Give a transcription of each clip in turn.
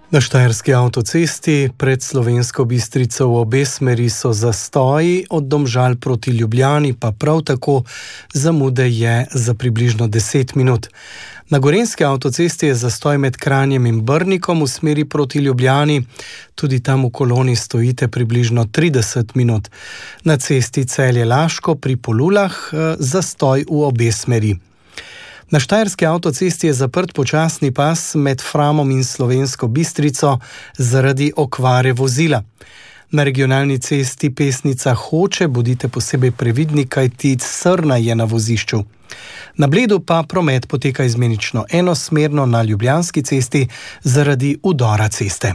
Na štajerski avtocesti pred Slovensko Bistrico v obe smeri so zastoji, od Domžal proti Ljubljani pa prav tako zamude je za približno 10 minut. Na gorenjski avtocesti je zastoj med Kranjem in Brnikom v smeri proti Ljubljani, tudi tam v koloni stojite približno 30 minut. Na cesti Celje-Laško pri Polulah zastoj v obe smeri. Na štajerski avtocesti je zaprt počasni pas med Framom in Slovensko Bistrico zaradi okvare vozila. Na regionalni cesti Pesnica-Hoče bodite posebej previdni, kajti srna je na vozišču. Na Bledu pa promet poteka izmenično enosmerno na Ljubljanski cesti zaradi udora ceste.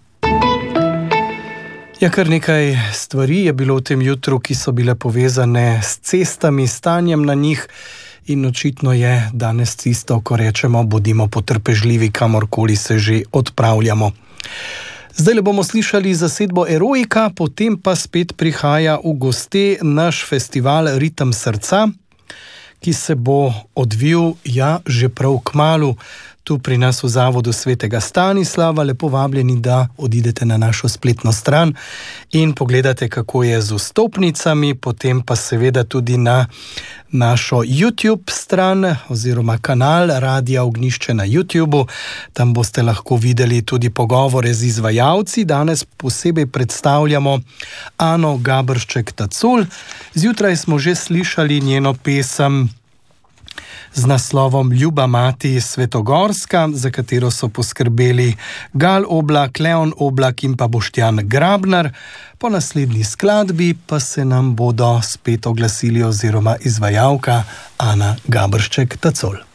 Ja, kar nekaj stvari je bilo v tem jutru, ki so bile povezane s cestami, stanjem na njih. In očitno je danes tisto, ko rečemo, bodimo potrpežljivi, kamorkoli se že odpravljamo. Zdaj le bomo slišali zasedbo Eroika, potem pa spet prihaja v goste naš festival Ritem srca, ki se bo odvil že prav kmalu tu pri nas v Zavodu Svetega Stanislava. Lepo vabljeni, da odidete na našo spletno stran in pogledate, kako je z vstopnicami, potem pa seveda tudi na našo YouTube stran oziroma kanal Radia Ognjišče na YouTubeu. Tam boste lahko videli tudi pogovore z izvajalci. Danes posebej predstavljamo Ano Gabršček-Tacul. Zjutraj smo že slišali njeno pesem z naslovom Ljuba mati Svetogorska, za katero so poskrbeli Gal Oblak, Leon Oblak in pa Boštjan Grabnar. Po naslednji skladbi pa se nam bodo spet oglasili oziroma izvajalka Ana Gabršček-Tacul.